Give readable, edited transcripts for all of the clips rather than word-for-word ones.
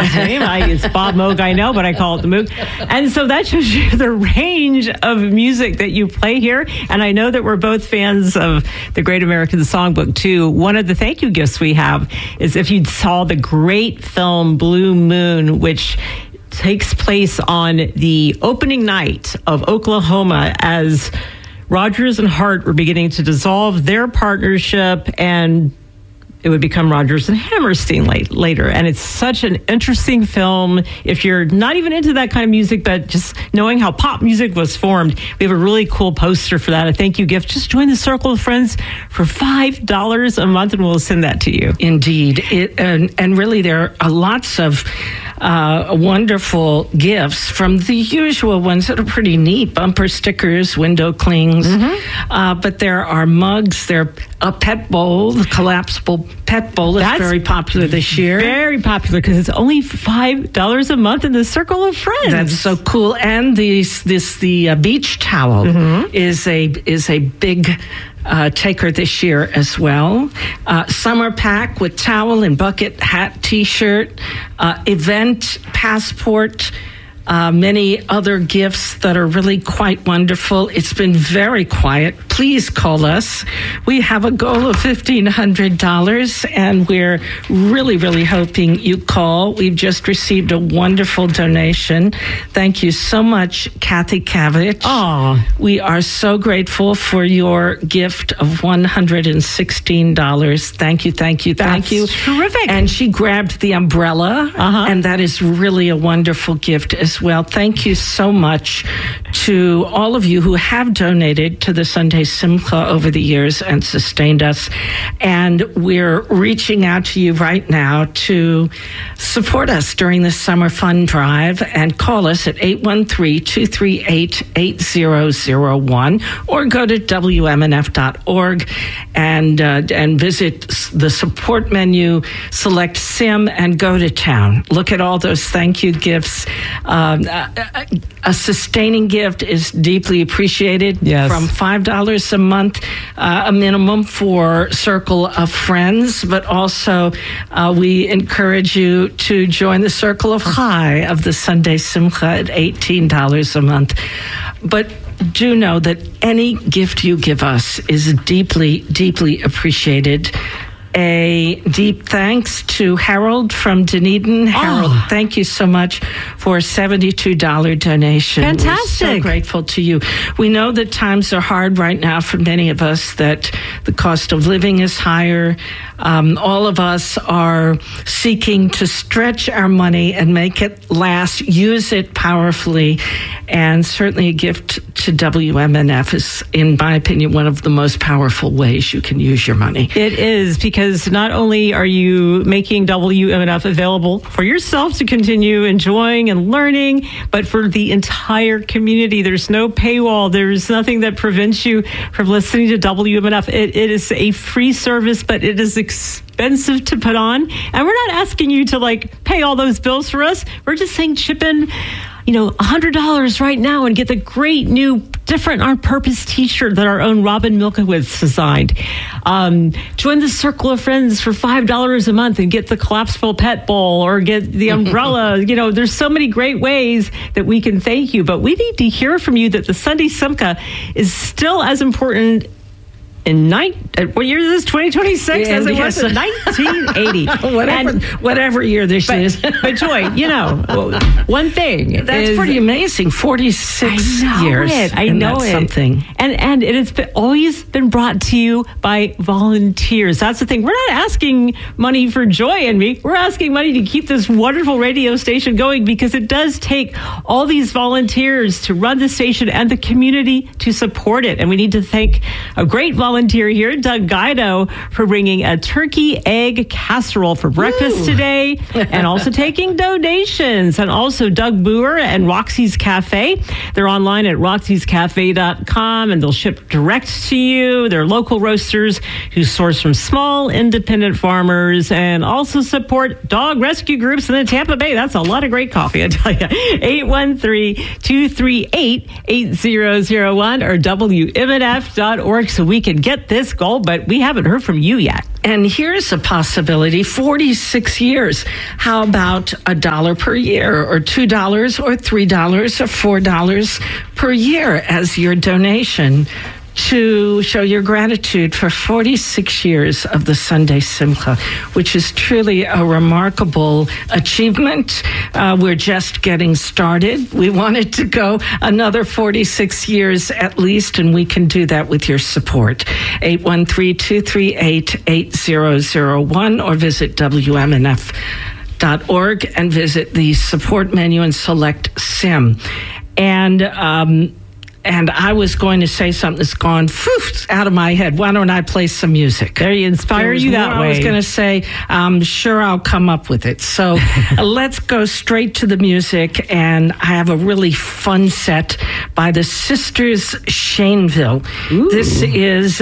last name. It's Bob Moog, I know, but I call it the Moog. And so that shows you the range of music that you play here. And I know that we're both fans of the Great American Songbook, too. One of the thank you gifts we have is if you saw the great film Blue Moon, which takes place on the opening night of Oklahoma as Rodgers and Hart were beginning to dissolve their partnership, and it would become Rodgers and Hammerstein later. And it's such an interesting film. If you're not even into that kind of music, but just knowing how pop music was formed, we have a really cool poster for that, a thank you gift. Just join the Circle of Friends for $5 a month, and we'll send that to you. Indeed. And really, there are lots of wonderful gifts from the usual ones that are pretty neat, bumper stickers, window clings. But there are mugs, there a pet bowl, the collapsible pet bowl is very popular this year. Very popular because it's only $5 a month in the Circle of Friends. That's so cool. And the beach towel is a big taker this year as well. Summer pack with towel and bucket, hat, T-shirt, event passport, many other gifts that are really quite wonderful. It's been very quiet. Please call us. We have a goal of $1,500, and we're really, really hoping you call. We've just received a wonderful donation. Thank you so much, Kathy Kavich. Oh, we are so grateful for your gift of $116. Thank you, thank you, thank you. Terrific. And she grabbed the umbrella, and that is really a wonderful gift as well. Thank you so much to all of you who have donated to the Sunday Simcha over the years and sustained us. And we're reaching out to you right now to support us during the Summer Fund Drive, and call us at 813-238-8001 or go to WMNF.org and visit the support menu, select SIM, and go to town. Look at all those thank you gifts. A sustaining gift is deeply appreciated. Yes. From $5 a month, a minimum for Circle of Friends, but also we encourage you to join the Circle of Chai of the Sunday Simcha at $18 a month. But do know that any gift you give us is deeply, deeply appreciated. A deep thanks to Harold from Dunedin. Harold, thank you so much for a $72 donation. Fantastic. We're so grateful to you. We know that times are hard right now for many of us, that the cost of living is higher. All of us are seeking to stretch our money and make it last, use it powerfully, and certainly a gift to WMNF is, in my opinion, one of the most powerful ways you can use your money. It is, because not only are you making WMNF available for yourself to continue enjoying and learning, but for the entire community. There's no paywall. There's nothing that prevents you from listening to WMNF. It is a free service, but it is expensive to put on. And we're not asking you to pay all those bills for us. We're just saying chip in, $100 right now and get the great new Different on Purpose t-shirt that our own Robin Milkowitz designed. Join the Circle of Friends for $5 a month and get the collapsible pet bowl or get the umbrella. There's so many great ways that we can thank you, but we need to hear from you that the Sunday Simcha is still as important in what year is this? 2026, as it was in 1980. Whatever year this is. But Joy, one thing that's pretty amazing. 46 years. I know it. Something. And it has always been brought to you by volunteers. That's the thing. We're not asking money for Joy and me. We're asking money to keep this wonderful radio station going, because it does take all these volunteers to run the station and the community to support it. And we need to thank a great volunteer here, Doug Guido, for bringing a turkey egg casserole for breakfast today, and also taking donations. And also Doug Boer and Roxy's Cafe. They're online at roxyscafe.com, and they'll ship direct to you. They're local roasters who source from small independent farmers and also support dog rescue groups in the Tampa Bay. That's a lot of great coffee, I tell you. 813-238-8001 or WMNF.org, so we can get this goal, but we haven't heard from you yet. And here's a possibility, 46 years. How about $1 per year, or $2 or $3 or $4 per year as your donation to show your gratitude for 46 years of the Sunday Simcha, which is truly a remarkable achievement. We're just getting started. We wanted to go another 46 years at least, and we can do that with your support. 813-238-8001 or visit WMNF.org and visit the support menu and select SIM. And I was going to say something that's gone out of my head. Why don't I play some music? There you inspire you that way. I was going to say, I'm sure I'll come up with it. So let's go straight to the music. And I have a really fun set by the Sisters Shainville. Ooh. This is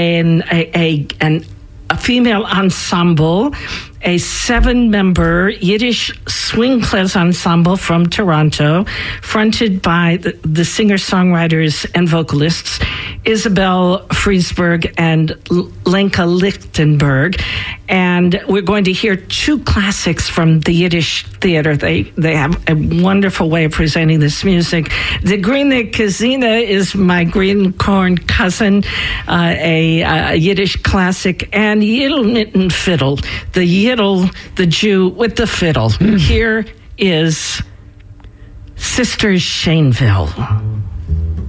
a female ensemble, a 7-member Yiddish swing jazz ensemble from Toronto, fronted by the singer-songwriters and vocalists Isabel Friesberg and Lenka Lichtenberg. And we're going to hear 2 classics from the Yiddish theater. They have a wonderful way of presenting this music. The Grüne Kazina is my green corn cousin, a Yiddish classic, and Yidel Mitten Fiddle, the Yidel, the Jew with the fiddle. Here is Sisters Shainville.